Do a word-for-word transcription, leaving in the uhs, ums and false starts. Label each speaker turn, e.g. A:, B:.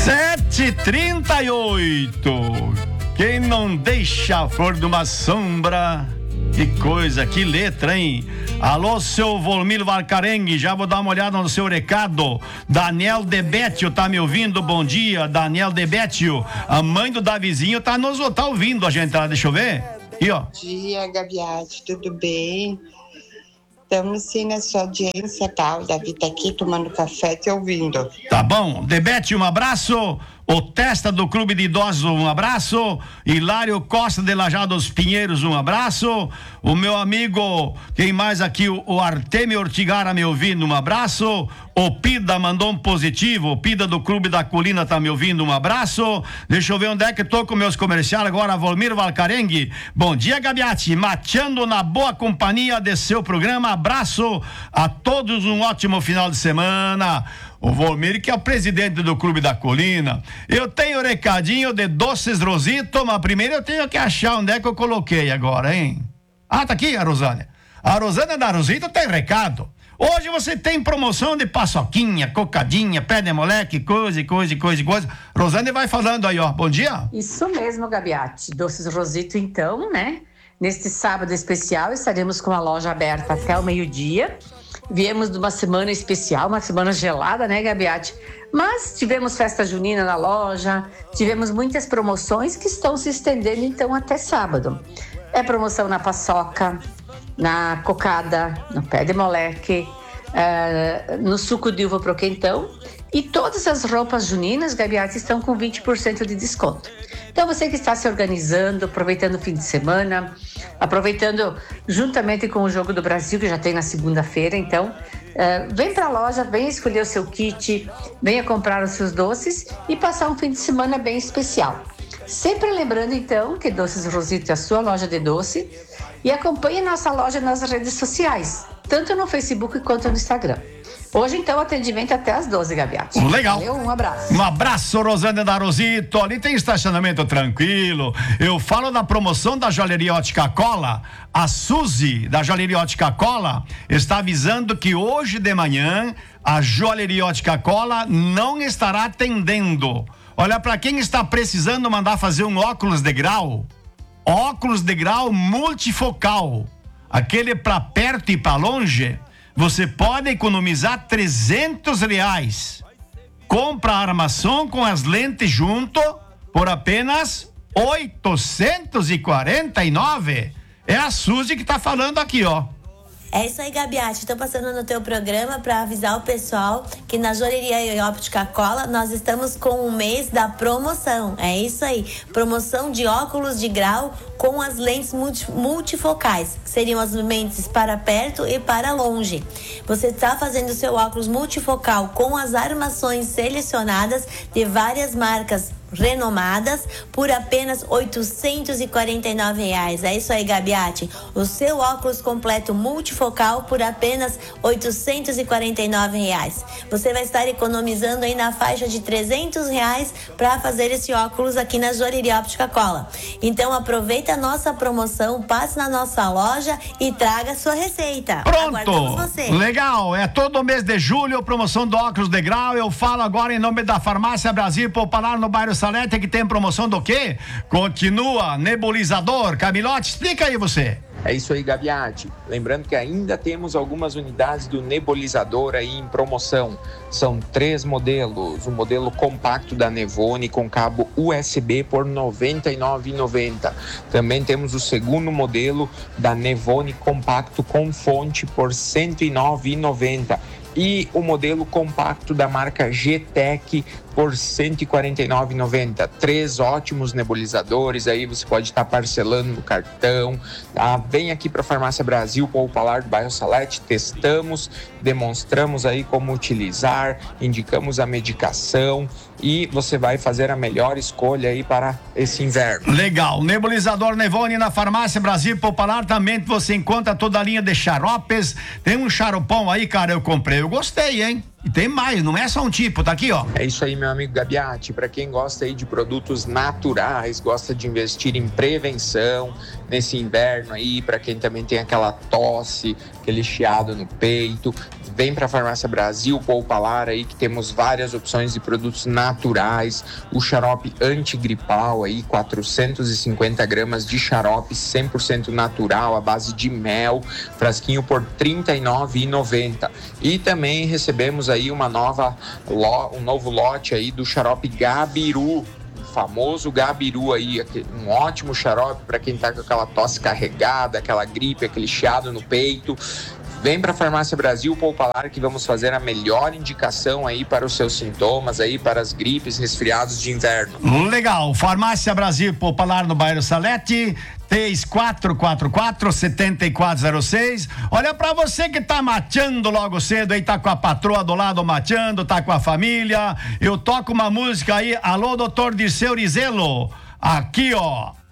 A: sete e trinta e oito. Quem não deixa a flor de uma sombra. Que coisa, que letra, hein? Alô, seu Volmir Valcarengue, já vou dar uma olhada no seu recado. Daniel Debetio tá me ouvindo? Bom dia, Daniel Debetio. A mãe do Davizinho tá nos tá ouvindo a gente lá, deixa eu ver. Aqui, ó.
B: Bom dia, Gaviati, tudo bem? Estamos sim na sua audiência, tá? O Davi tá aqui tomando café te ouvindo.
A: Tá bom, Debete, um abraço. O Testa do Clube de Idosos, um abraço. Hilário Costa de Lajados Pinheiros, um abraço. O meu amigo, quem mais aqui? O, o Artemio Ortigara me ouvindo, um abraço. O Pida mandou um positivo. O Pida do Clube da Colina tá me ouvindo, um abraço. Deixa eu ver onde é que tô com meus comerciais agora. Volmir Valcarengue. Bom dia, Gabiati. Mateando na boa companhia de seu programa. Abraço a todos, um ótimo final de semana. O Volmir, que é o presidente do Clube da Colina. Eu tenho recadinho de Doces Rosito, mas primeiro eu tenho que achar onde é que eu coloquei agora, hein? Ah, tá aqui a Rosânia. A Rosânia da Rosito tem recado. Hoje você tem promoção de paçoquinha, cocadinha, pé de moleque, coisa, coisa, coisa, coisa. Rosânia vai falando aí, ó. Bom dia.
C: Isso mesmo, Gabiati. Doces Rosito, então, né? Neste sábado especial estaremos com a loja aberta até o meio-dia. Viemos de uma semana especial, uma semana gelada, né, Gabiati? Mas tivemos festa junina na loja, tivemos muitas promoções que estão se estendendo, então, até sábado. É promoção na paçoca, na cocada, no pé de moleque, uh, no suco de uva pro quentão. E todas as roupas juninas, Gabiati, estão com vinte por cento de desconto. Então, você que está se organizando, aproveitando o fim de semana, aproveitando juntamente com o Jogo do Brasil, que já tem na segunda-feira, então, uh, vem para a loja, venha escolher o seu kit, venha comprar os seus doces e passar um fim de semana bem especial. Sempre lembrando, então, que Doces Rosito é a sua loja de doce e acompanhe nossa loja nas redes sociais, tanto no Facebook quanto no Instagram. Hoje, então, atendimento até às doze, Gabiati.
A: Legal.
C: Valeu, um abraço.
A: Um abraço, Rosânia da Rosito. Ali tem estacionamento tranquilo. Eu falo da promoção da Joalheria Ótica Cola. A Suzy, da Joalheria Ótica Cola, está avisando que hoje de manhã a Joalheria Ótica Cola não estará atendendo. Olha, para quem está precisando mandar fazer um óculos de grau, óculos de grau multifocal, aquele para perto e para longe, você pode economizar trezentos reais. Compra a armação com as lentes junto por apenas oitocentos e quarenta e nove. É a Suzy que tá falando aqui, ó.
D: É isso aí, Gabiati. Estou passando no teu programa para avisar o pessoal que na Joalheria Ótica Cola nós estamos com o mês da promoção. É isso aí. Promoção de óculos de grau com as lentes multi, multifocais. Seriam as lentes para perto e para longe. Você está fazendo seu óculos multifocal com as armações selecionadas de várias marcas renomadas por apenas oitocentos e quarenta e nove reais. É isso aí, Gabiati. O seu óculos completo multifocal por apenas oitocentos e quarenta e nove reais. Você vai estar economizando aí na faixa de trezentos reais para fazer esse óculos aqui na Joalheria Ótica Cola. Então aproveita a nossa promoção, passe na nossa loja e traga sua receita.
A: Pronto! Você. Legal, é todo mês de julho, promoção do óculos de grau. Eu falo agora em nome da Farmácia Brasil Popular no bairro Salete, que tem promoção do quê? Continua, nebulizador. Camilote, explica aí você.
E: É isso aí, Gabiati. Lembrando que ainda temos algumas unidades do nebulizador aí em promoção. São três modelos. O modelo compacto da Nevone com cabo U S B por noventa e nove reais e noventa centavos. Também temos o segundo modelo da Nevone compacto com fonte por cento e nove reais e noventa centavos. E o modelo compacto da marca G-Tech por cento e quarenta e nove reais e noventa centavos. Três ótimos nebulizadores, aí você pode estar parcelando no cartão. Tá? Vem aqui para a Farmácia Brasil Popular do bairro Salete, testamos, demonstramos aí como utilizar, indicamos a medicação e você vai fazer a melhor escolha aí para esse inverno.
A: Legal, nebulizador Nevone na Farmácia Brasil Popular, também você encontra toda a linha de xaropes. Tem um xaropão aí, cara, eu comprei, eu gostei, hein? E tem mais, não é só um tipo, tá aqui, ó.
E: É isso aí, meu amigo Gabiati. Para quem gosta aí de produtos naturais, gosta de investir em prevenção nesse inverno aí, para quem também tem aquela tosse, aquele chiado no peito, vem para a Farmácia Brasil Poupalar aí, que temos várias opções de produtos naturais. O xarope antigripal aí, quatrocentos e cinquenta gramas de xarope cem por cento natural, à base de mel, frasquinho por trinta e nove reais e noventa centavos. E também recebemos aí uma nova, um novo lote aí do xarope Gabiru, famoso Gabiru aí, um ótimo xarope para quem tá com aquela tosse carregada, aquela gripe, aquele chiado no peito. Vem para a Farmácia Brasil Poupalar que vamos fazer a melhor indicação aí para os seus sintomas aí, para as gripes, resfriados de inverno.
A: Legal, Farmácia Brasil Poupalar no bairro Salete, três quatro quatro quatro, sete quatro zero seis. Olha, pra você que tá mateando logo cedo aí, tá com a patroa do lado mateando, tá com a família, eu toco uma música aí. Alô, doutor Dirceu Rizelo, aqui ó.